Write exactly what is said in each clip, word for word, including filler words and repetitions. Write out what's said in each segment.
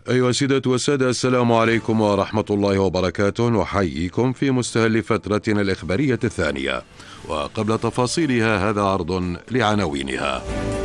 أيها السيدات والسادة، السلام عليكم ورحمة الله وبركاته. نحييكم في مستهل فترتنا الإخبارية الثانية، وقبل تفاصيلها هذا عرض لعناوينها.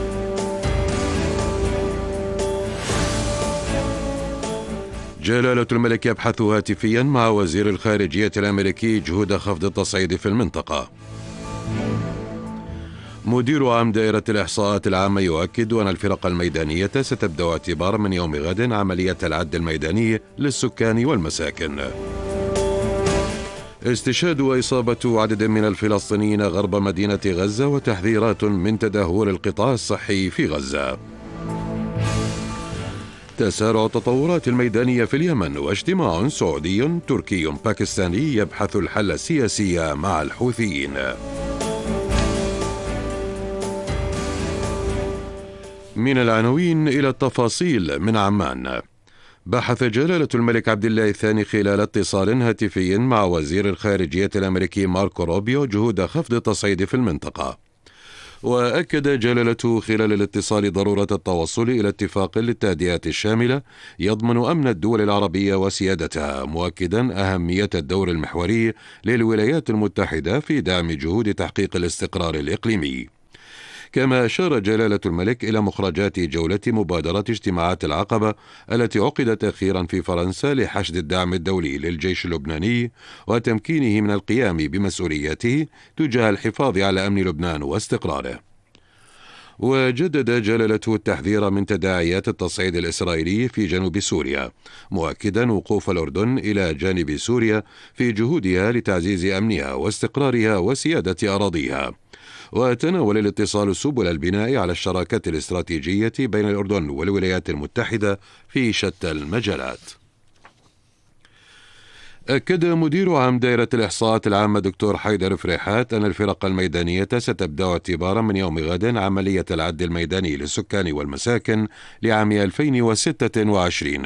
جلالة الملك يبحث هاتفيا مع وزير الخارجية الأمريكي جهود خفض التصعيد في المنطقة. مدير عام دائرة الإحصاءات العامة يؤكد أن الفرق الميدانية ستبدأ اعتبارا من يوم غد عملية العد الميداني للسكان والمساكن. استشهاد وإصابة عدد من الفلسطينيين غرب مدينة غزة، وتحذيرات من تدهور القطاع الصحي في غزة. تسارع التطورات الميدانية في اليمن، واجتماع سعودي تركي باكستاني يبحث الحل السياسي مع الحوثيين. من العناوين إلى التفاصيل من عمان. بحث جلالة الملك عبد الله الثاني خلال اتصال هاتفي مع وزير الخارجية الأمريكي ماركو روبيو جهود خفض التصعيد في المنطقة. وأكد جلالته خلال الاتصال ضرورة التوصل إلى اتفاق للتهدئة الشاملة يضمن أمن الدول العربية وسيادتها، مؤكدا أهمية الدور المحوري للولايات المتحدة في دعم جهود تحقيق الاستقرار الإقليمي. كما أشار جلالة الملك إلى مخرجات جولة مبادرة اجتماعات العقبة التي عقدت أخيرا في فرنسا لحشد الدعم الدولي للجيش اللبناني وتمكينه من القيام بمسؤولياته تجاه الحفاظ على أمن لبنان واستقراره. وجدد جلالته التحذير من تداعيات التصعيد الإسرائيلي في جنوب سوريا، مؤكدا وقوف الأردن إلى جانب سوريا في جهودها لتعزيز أمنها واستقرارها وسيادة أراضيها. وتناول الاتصال سبل البناء على الشراكة الاستراتيجية بين الأردن والولايات المتحدة في شتى المجالات. أكد مدير عام دائرة الإحصاءات العامة دكتور حيدر فريحات أن الفرق الميدانية ستبدأ اعتبارا من يوم غد عملية العد الميداني للسكان والمساكن لعام ألفين وستة وعشرين.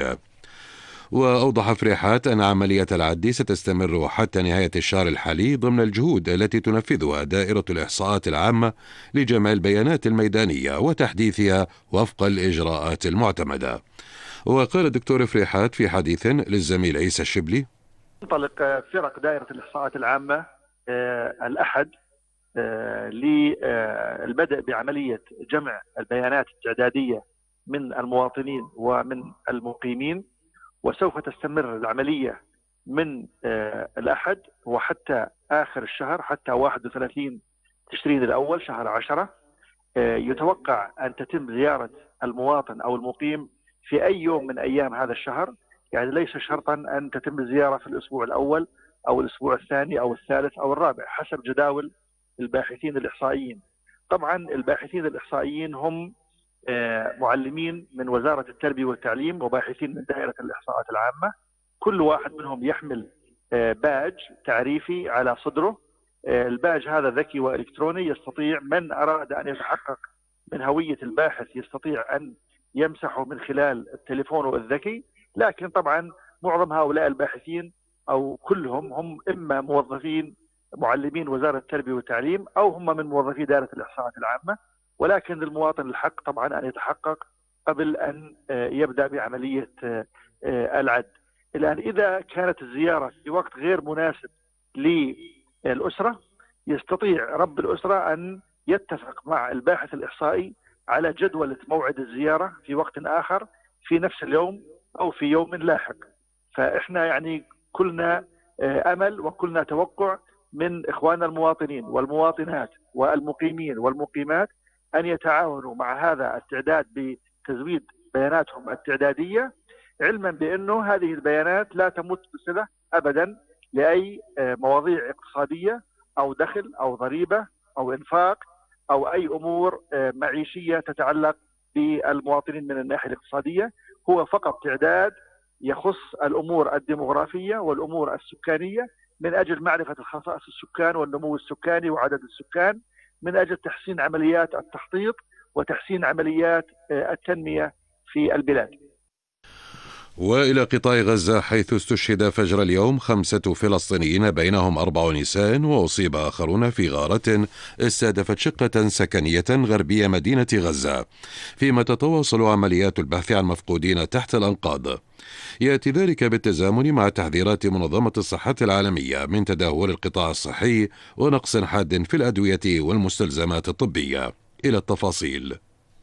وأوضح فريحات أن عملية العد ستستمر حتى نهاية الشهر الحالي ضمن الجهود التي تنفذها دائرة الإحصاءات العامة لجمع البيانات الميدانية وتحديثها وفق الإجراءات المعتمدة. وقال الدكتور فريحات في حديث للزميل عيسى الشبلي: تنطلق فرق دائرة الإحصاءات العامة آه الأحد آه للبدء بعملية جمع البيانات التعدادية من المواطنين ومن المقيمين، وسوف تستمر العملية من آه الأحد وحتى آخر الشهر، حتى واحد وثلاثين تشرين الأول شهر عشرة. آه يتوقع أن تتم زيارة المواطن أو المقيم في أي يوم من أيام هذا الشهر، يعني ليس شرطا أن تتم الزيارة في الأسبوع الأول أو الأسبوع الثاني أو الثالث أو الرابع حسب جداول الباحثين الإحصائيين. طبعا الباحثين الإحصائيين هم معلمين من وزارة التربية والتعليم وباحثين من دائرة الإحصاءات العامة، كل واحد منهم يحمل باج تعريفي على صدره. الباج هذا ذكي وإلكتروني، يستطيع من أراد أن يتحقق من هوية الباحث يستطيع أن يمسحه من خلال التليفون الذكي. لكن طبعا معظم هؤلاء الباحثين أو كلهم هم إما موظفين معلمين وزارة التربية والتعليم أو هم من موظفي دائرة الإحصاءات العامة، ولكن للمواطن الحق طبعا أن يتحقق قبل أن يبدأ بعملية العد. الآن إذا كانت الزيارة في وقت غير مناسب للأسرة، يستطيع رب الأسرة أن يتفق مع الباحث الإحصائي على جدولة موعد الزيارة في وقت آخر في نفس اليوم أو في يوم لاحق. فإحنا يعني كلنا أمل وكلنا توقع من إخواننا المواطنين والمواطنات والمقيمين والمقيمات أن يتعاونوا مع هذا التعداد بتزويد بياناتهم التعدادية، علما بأنه هذه البيانات لا تمت بصلة أبدا لأي مواضيع اقتصادية أو دخل أو ضريبة أو إنفاق أو أي أمور معيشية تتعلق بالمواطنين من الناحية الاقتصادية. هو فقط تعداد يخص الأمور الديموغرافية والأمور السكانية من أجل معرفة الخصائص السكان والنمو السكاني وعدد السكان، من أجل تحسين عمليات التخطيط وتحسين عمليات التنمية في البلاد. وإلى قطاع غزة، حيث استشهد فجر اليوم خمسة فلسطينيين بينهم أربع نساء، وأصيب آخرون في غارة استهدفت شقة سكنية غربية مدينة غزة، فيما تتواصل عمليات البحث عن مفقودين تحت الأنقاض. يأتي ذلك بالتزامن مع تحذيرات منظمة الصحة العالمية من تدهور القطاع الصحي ونقص حاد في الأدوية والمستلزمات الطبية. إلى التفاصيل.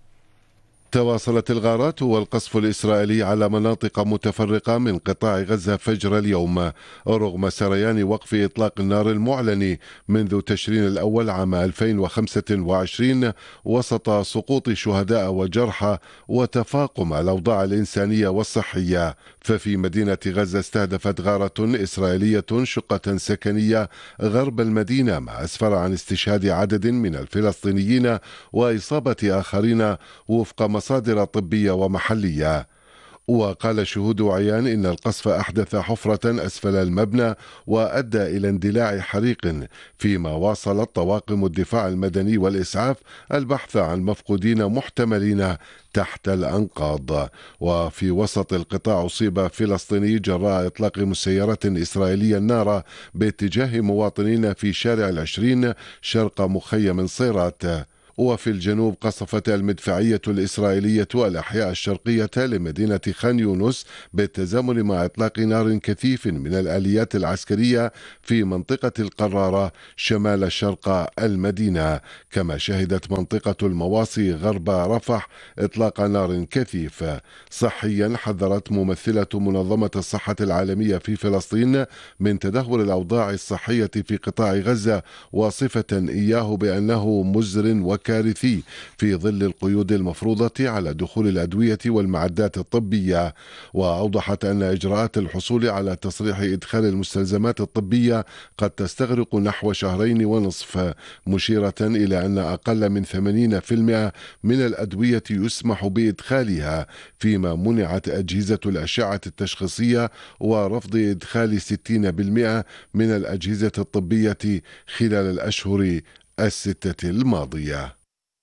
تواصلت الغارات والقصف الإسرائيلي على مناطق متفرقة من قطاع غزة فجر اليوم، رغم سريان وقف إطلاق النار المعلن منذ تشرين الأول عام ألفين وخمسة وعشرين، وسط سقوط شهداء وجرحى وتفاقم الأوضاع الإنسانية والصحية. ففي مدينة غزة استهدفت غارة إسرائيلية شقة سكنية غرب المدينة، ما أسفر عن استشهاد عدد من الفلسطينيين وإصابة آخرين وفق مصادر طبية ومحلية. وقال شهود عيان إن القصف أحدث حفرة أسفل المبنى وأدى إلى اندلاع حريق، فيما واصلت طواقم الدفاع المدني والإسعاف البحث عن مفقودين محتملين تحت الأنقاض. وفي وسط القطاع أصيب فلسطيني جراء إطلاق مسيرة إسرائيلية النار باتجاه مواطنين في شارع العشرين شرق مخيم صيرات. وفي الجنوب قصفت المدفعية الإسرائيلية الأحياء الشرقية لمدينة خان يونس بالتزامن مع إطلاق نار كثيف من الآليات العسكرية في منطقة القرارة شمال شرق المدينة. كما شهدت منطقة المواصي غرب رفح إطلاق نار كثيف. صحيا حذرت ممثلة منظمة الصحة العالمية في فلسطين من تدهور الأوضاع الصحية في قطاع غزة، واصفة إياه بأنه مزر وكارثي كارثي في ظل القيود المفروضة على دخول الأدوية والمعدات الطبية. وأوضحت أن إجراءات الحصول على تصريح إدخال المستلزمات الطبية قد تستغرق نحو شهرين ونصف، مشيرة إلى أن أقل من ثمانين بالمئة من الأدوية يسمح بإدخالها، فيما منعت أجهزة الأشعة التشخيصية ورفض إدخال ستين بالمئة من الأجهزة الطبية خلال الأشهر الستة الماضية.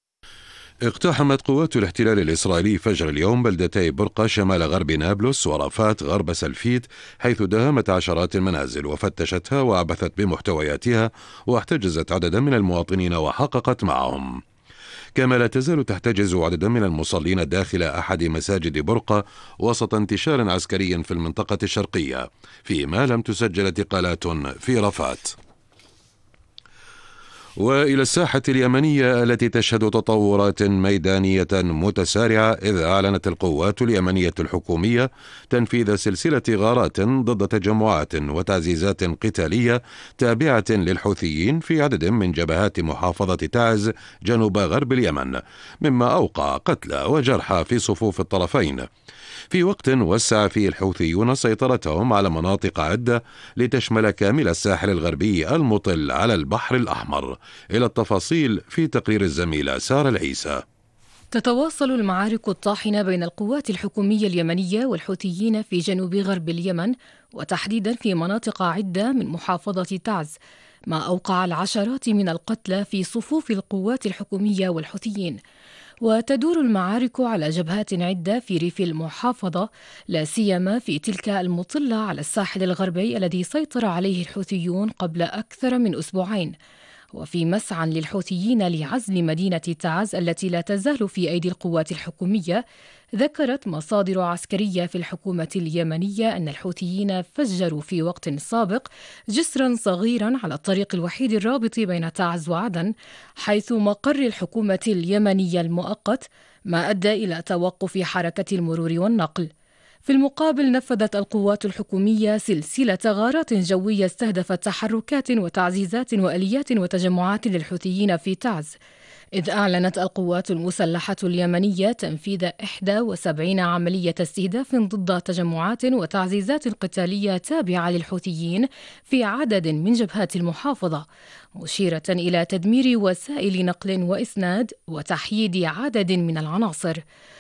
اقتحمت قوات الاحتلال الإسرائيلي فجر اليوم بلدتي برقة شمال غرب نابلس ورافات غرب سلفيت، حيث داهمت عشرات المنازل وفتشتها وعبثت بمحتوياتها واحتجزت عددا من المواطنين وحققت معهم. كما لا تزال تحتجز عددا من المصلين داخل أحد مساجد برقة وسط انتشار عسكري في المنطقة الشرقية، فيما لم تسجل اعتقالات في رافات. وإلى الساحة اليمنية التي تشهد تطورات ميدانية متسارعة، إذ أعلنت القوات اليمنية الحكومية تنفيذ سلسلة غارات ضد تجمعات وتعزيزات قتالية تابعة للحوثيين في عدد من جبهات محافظة تعز جنوب غرب اليمن، مما أوقع قتلى وجرحى في صفوف الطرفين، في وقت وسع فيه الحوثيون سيطرتهم على مناطق عدة لتشمل كامل الساحل الغربي المطل على البحر الأحمر. إلى التفاصيل في تقرير الزميلة سارة العيسى. تتواصل المعارك الطاحنة بين القوات الحكومية اليمنية والحوثيين في جنوب غرب اليمن، وتحديدا في مناطق عدة من محافظة تعز، ما أوقع العشرات من القتلى في صفوف القوات الحكومية والحوثيين. وتدور المعارك على جبهات عدة في ريف المحافظة، لا سيما في تلك المطلة على الساحل الغربي الذي سيطر عليه الحوثيون قبل أكثر من أسبوعين، وفي مسعى للحوثيين لعزل مدينة تعز التي لا تزال في أيدي القوات الحكومية. ذكرت مصادر عسكرية في الحكومة اليمنية أن الحوثيين فجروا في وقت سابق جسرا صغيرا على الطريق الوحيد الرابط بين تعز وعدن، حيث مقر الحكومة اليمنية المؤقت، ما أدى إلى توقف حركة المرور والنقل. في المقابل نفذت القوات الحكومية سلسلة غارات جوية استهدفت تحركات وتعزيزات وآليات وتجمعات للحوثيين في تعز، إذ أعلنت القوات المسلحة اليمنية تنفيذ إحدى وسبعين عملية استهداف ضد تجمعات وتعزيزات قتالية تابعة للحوثيين في عدد من جبهات المحافظة، مشيرة إلى تدمير وسائل نقل وإسناد وتحييد عدد من العناصر.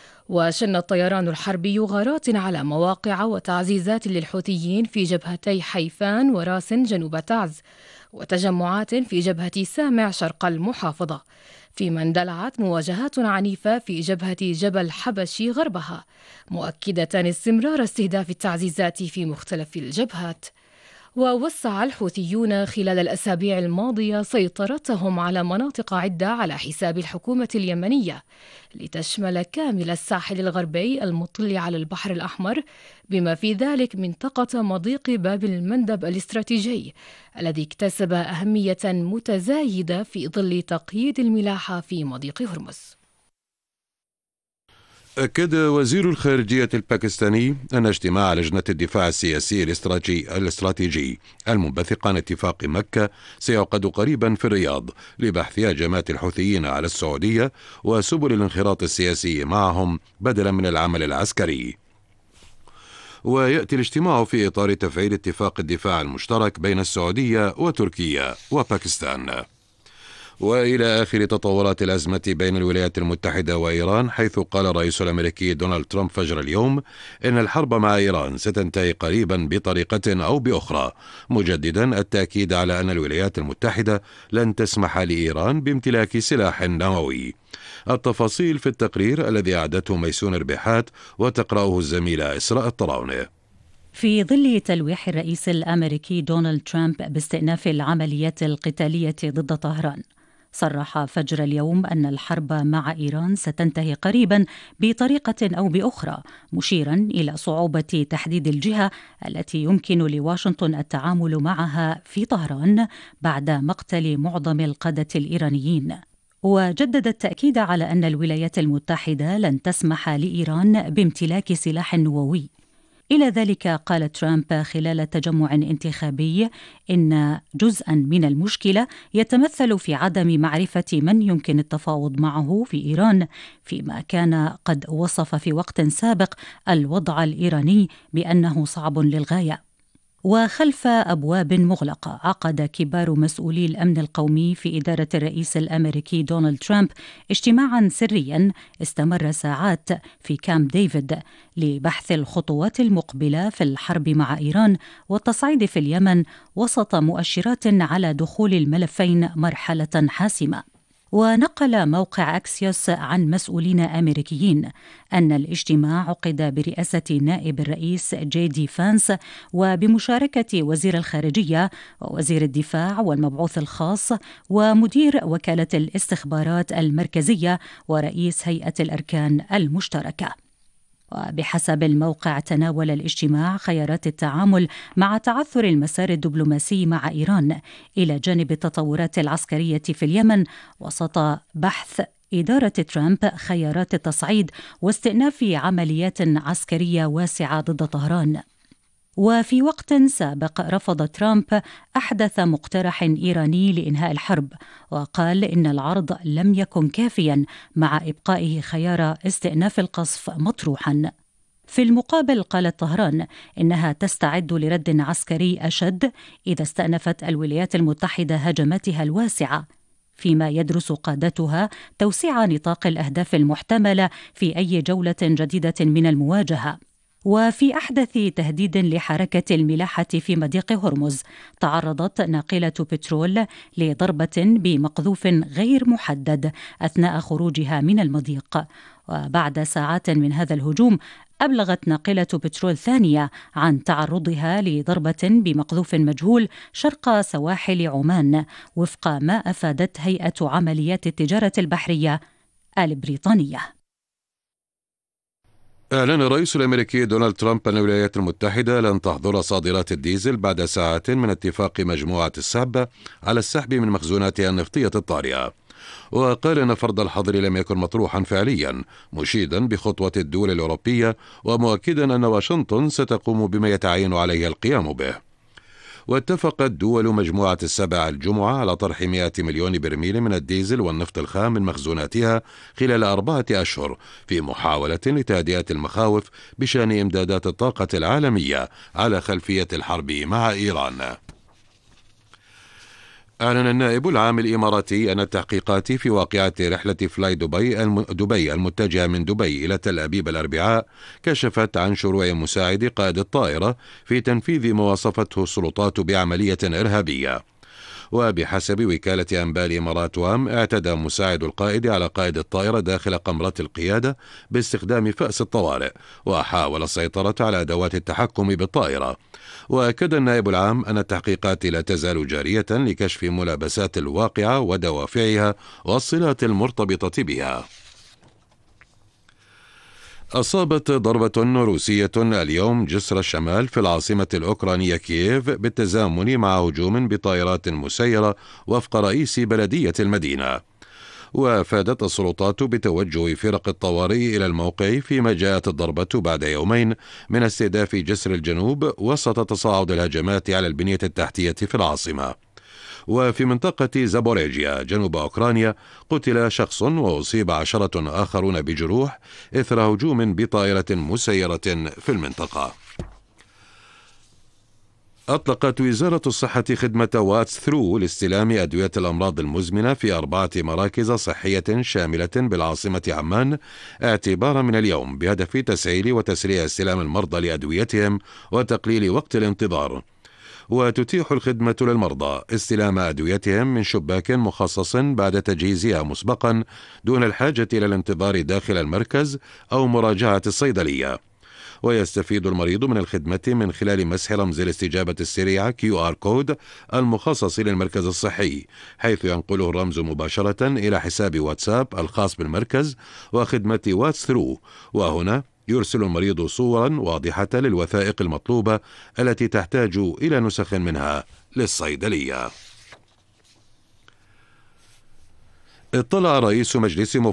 وشن الطيران الحربي غارات على مواقع وتعزيزات للحوثيين في جبهتي حيفان وراس جنوب تعز، وتجمعات في جبهة سامع شرق المحافظة، فيما اندلعت مواجهات عنيفة في جبهة جبل حبشي غربها، مؤكدة استمرار استهداف التعزيزات في مختلف الجبهات. ووسع الحوثيون خلال الأسابيع الماضية سيطرتهم على مناطق عدة على حساب الحكومة اليمنية، لتشمل كامل الساحل الغربي المطل على البحر الأحمر، بما في ذلك منطقة مضيق باب المندب الاستراتيجي الذي اكتسب أهمية متزايدة في ظل تقييد الملاحة في مضيق هرمز. أكد وزير الخارجية الباكستاني أن اجتماع لجنة الدفاع السياسي الاستراتيجي المنبثق عن اتفاق مكة سيعقد قريبا في الرياض لبحث هجمات الحوثيين على السعودية وسبل الانخراط السياسي معهم بدلا من العمل العسكري. ويأتي الاجتماع في إطار تفعيل اتفاق الدفاع المشترك بين السعودية وتركيا وباكستان. وإلى آخر تطورات الأزمة بين الولايات المتحدة وإيران، حيث قال الرئيس الأمريكي دونالد ترامب فجر اليوم إن الحرب مع إيران ستنتهي قريبا بطريقة أو بأخرى، مجددا التأكيد على أن الولايات المتحدة لن تسمح لإيران بامتلاك سلاح نووي. التفاصيل في التقرير الذي أعدته ميسون ربيحات وتقرأه الزميلة إسراء الطراونة. في ظل تلويح الرئيس الأمريكي دونالد ترامب باستئناف العمليات القتالية ضد طهران، صرح فجر اليوم أن الحرب مع إيران ستنتهي قريبا بطريقة أو بأخرى، مشيرا إلى صعوبة تحديد الجهة التي يمكن لواشنطن التعامل معها في طهران بعد مقتل معظم القادة الإيرانيين. وجدد التأكيد على أن الولايات المتحدة لن تسمح لإيران بامتلاك سلاح نووي. إلى ذلك قال ترامب خلال تجمع انتخابي إن جزءاً من المشكلة يتمثل في عدم معرفة من يمكن التفاوض معه في إيران، فيما كان قد وصف في وقت سابق الوضع الإيراني بأنه صعب للغاية. وخلف أبواب مغلقة عقد كبار مسؤولي الأمن القومي في إدارة الرئيس الأمريكي دونالد ترامب اجتماعا سريا استمر ساعات في كامب ديفيد لبحث الخطوات المقبلة في الحرب مع إيران والتصعيد في اليمن، وسط مؤشرات على دخول الملفين مرحلة حاسمة. ونقل موقع أكسيوس عن مسؤولين أمريكيين أن الاجتماع عقد برئاسة نائب الرئيس جي دي فانس وبمشاركة وزير الخارجية ووزير الدفاع والمبعوث الخاص ومدير وكالة الاستخبارات المركزية ورئيس هيئة الأركان المشتركة. وبحسب الموقع تناول الاجتماع خيارات التعامل مع تعثر المسار الدبلوماسي مع إيران إلى جانب التطورات العسكرية في اليمن، وسط بحث إدارة ترامب خيارات التصعيد واستئناف عمليات عسكرية واسعة ضد طهران. وفي وقت سابق رفض ترامب أحدث مقترح إيراني لإنهاء الحرب، وقال إن العرض لم يكن كافيا مع إبقائه خيار استئناف القصف مطروحا. في المقابل قالت طهران إنها تستعد لرد عسكري أشد إذا استأنفت الولايات المتحدة هجماتها الواسعة، فيما يدرس قادتها توسيع نطاق الأهداف المحتملة في أي جولة جديدة من المواجهة. وفي أحدث تهديد لحركة الملاحة في مضيق هرمز، تعرضت ناقلة بترول لضربة بمقذوف غير محدد أثناء خروجها من المضيق. وبعد ساعات من هذا الهجوم أبلغت ناقلة بترول ثانية عن تعرضها لضربة بمقذوف مجهول شرق سواحل عمان، وفق ما أفادت هيئة عمليات التجارة البحرية البريطانية. أعلن الرئيس الأمريكي دونالد ترامب أن الولايات المتحدة لن تحظر صادرات الديزل بعد ساعات من اتفاق مجموعة السبع على السحب من مخزوناتها النفطية الطارئة، وقال أن فرض الحظر لم يكن مطروحا فعليا، مشيدا بخطوة الدول الأوروبية ومؤكدا أن واشنطن ستقوم بما يتعين عليها القيام به. واتفقت دول مجموعة السبع الجمعة على طرح مئة مليون برميل من الديزل والنفط الخام من مخزوناتها خلال أربعة أشهر في محاولة لتهدئة المخاوف بشأن إمدادات الطاقة العالمية على خلفية الحرب مع إيران. أعلن النائب العام الإماراتي أن التحقيقات في واقعة رحلة فلاي دبي دبي المتجهة من دبي إلى تل أبيب الأربعاء كشفت عن شروع مساعد قائد الطائرة في تنفيذ ما وصفته السلطات بعملية إرهابية. وبحسب وكالة أنباء الإمارات وام، اعتدى مساعد القائد على قائد الطائرة داخل قمرة القيادة باستخدام فأس الطوارئ، وحاول السيطرة على أدوات التحكم بالطائرة. وأكد النائب العام أن التحقيقات لا تزال جارية لكشف ملابسات الواقعة ودوافعها والصلات المرتبطة بها. أصابت ضربة روسية اليوم جسر الشمال في العاصمة الأوكرانية كييف بالتزامن مع هجوم بطائرات مسيرة وفق رئيس بلدية المدينة. وافادت السلطات بتوجه فرق الطوارئ إلى الموقع، فيما جاءت الضربة بعد يومين من استهداف جسر الجنوب وسط تصاعد الهجمات على البنية التحتية في العاصمة. وفي منطقة زابوريجيا جنوب أوكرانيا قتل شخص وأصيب عشرة آخرون بجروح إثر هجوم بطائرة مسيرة في المنطقة. أطلقت وزارة الصحة خدمة واتس ثرو لاستلام أدوية الأمراض المزمنة في أربعة مراكز صحية شاملة بالعاصمة عمان اعتبارا من اليوم، بهدف تسهيل وتسريع استلام المرضى لأدويتهم وتقليل وقت الانتظار. وتتيح الخدمة للمرضى استلام أدويتهم من شباك مخصص بعد تجهيزها مسبقا، دون الحاجة إلى الانتظار داخل المركز أو مراجعة الصيدلية. ويستفيد المريض من الخدمة من خلال مسح رمز الاستجابة السريعة كيو آر كود المخصص للمركز الصحي، حيث ينقله الرمز مباشرة إلى حساب واتساب الخاص بالمركز وخدمة واتس ثرو. وهنا يرسل المريض صورا واضحة للوثائق المطلوبة التي تحتاج إلى نسخ منها للصيدلية. اطلع رئيس مجلس